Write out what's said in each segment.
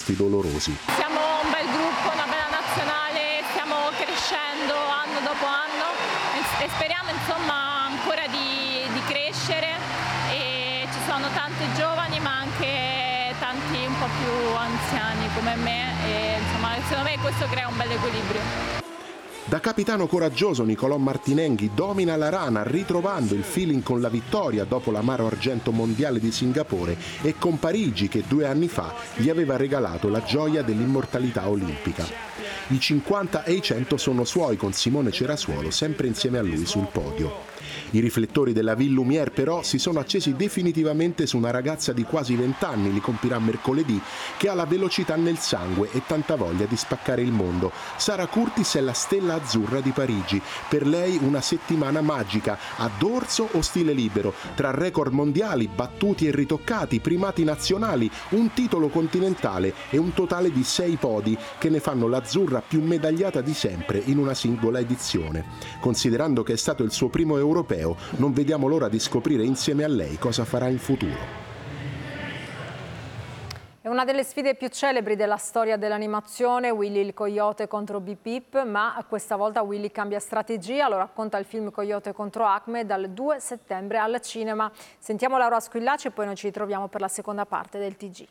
gesti dolorosi. Siamo un bel gruppo, una bella nazionale, stiamo crescendo anno dopo anno e speriamo insomma ancora di crescere, e ci sono tanti giovani ma anche tanti un po' più anziani come me, e insomma secondo me questo crea un bel equilibrio. Da capitano coraggioso Nicolò Martinenghi domina la rana, ritrovando il feeling con la vittoria dopo l'amaro argento mondiale di Singapore e con Parigi che 2 anni fa gli aveva regalato la gioia dell'immortalità olimpica. I 50 e i 100 sono suoi, con Simone Cerasuolo sempre insieme a lui sul podio. I riflettori della Ville Lumière però si sono accesi definitivamente su una ragazza di quasi 20 anni, li compirà mercoledì, che ha la velocità nel sangue e tanta voglia di spaccare il mondo. Sara Curtis è la stella azzurra di Parigi. Per lei una settimana magica, a dorso o stile libero, tra record mondiali, battuti e ritoccati, primati nazionali, un titolo continentale e un totale di 6 podi che ne fanno l'azzurra più medagliata di sempre in una singola edizione. Considerando che è stato il suo primo europeo, non vediamo l'ora di scoprire insieme a lei cosa farà in futuro. È una delle sfide più celebri della storia dell'animazione, Willy il coyote contro Bip Bip, ma questa volta Willy cambia strategia, lo racconta il film Coyote contro Acme dal 2 settembre al cinema. Sentiamo Laura Squillaci e poi noi ci ritroviamo per la seconda parte del TG.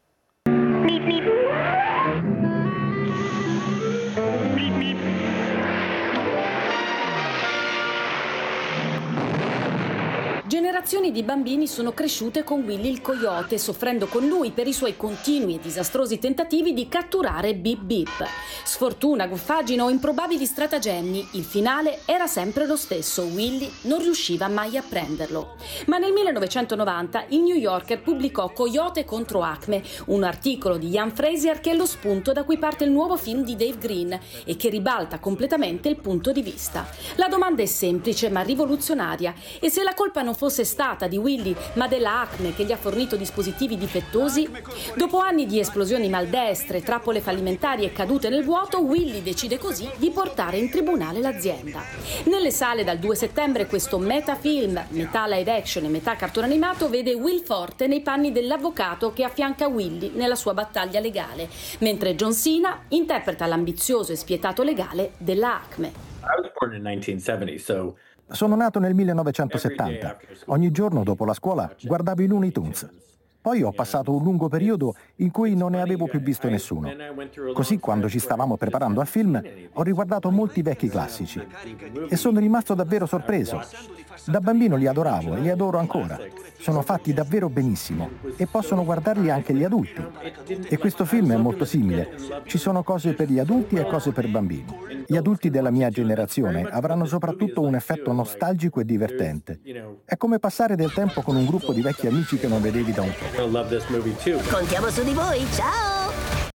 Generazioni di bambini sono cresciute con Willy il coyote, soffrendo con lui per i suoi continui e disastrosi tentativi di catturare Bip Bip. Sfortuna, goffaggine o improbabili stratagemmi, il finale era sempre lo stesso: Willy non riusciva mai a prenderlo. Ma nel 1990 il New Yorker pubblicò Coyote contro Acme, un articolo di Ian Frazier che è lo spunto da cui parte il nuovo film di Dave Green e che ribalta completamente il punto di vista. La domanda è semplice ma rivoluzionaria: e se la colpa non fosse stata di Willy ma della Acme che gli ha fornito dispositivi difettosi? Dopo anni di esplosioni maldestre, trappole fallimentari e cadute nel vuoto, Willy decide così di portare in tribunale l'azienda. Nelle sale dal 2 settembre questo metafilm, metà live action e metà cartone animato, vede Will Forte nei panni dell'avvocato che affianca Willy nella sua battaglia legale, mentre John Cena interpreta l'ambizioso e spietato legale della Acme. Sono nato nel 1970. Ogni giorno dopo la scuola guardavo i Looney Tunes. Poi ho passato un lungo periodo in cui non ne avevo più visto nessuno. Così, quando ci stavamo preparando al film, ho riguardato molti vecchi classici e sono rimasto davvero sorpreso. Da bambino li adoravo e li adoro ancora. Sono fatti davvero benissimo e possono guardarli anche gli adulti. E questo film è molto simile. Ci sono cose per gli adulti e cose per bambini. Gli adulti della mia generazione avranno soprattutto un effetto nostalgico e divertente. È come passare del tempo con un gruppo di vecchi amici che non vedevi da un po'. Contiamo su di voi, ciao!